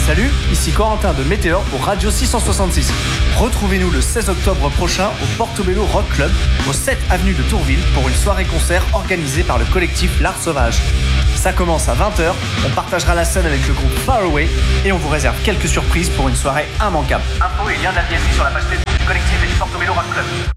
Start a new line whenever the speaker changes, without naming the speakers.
Salut, ici Corentin de Météor pour Radio 666. Retrouvez-nous le 16 octobre prochain au Portobello Rock Club, au 7 avenue de Tourville, pour une soirée-concert organisée par le collectif L'Art Sauvage. Ça commence à 20h, on partagera la scène avec le groupe Far Away et on vous réserve quelques surprises pour une soirée immanquable. Info et lien de la billetterie sur la page Facebook du collectif et du Portobello Rock Club.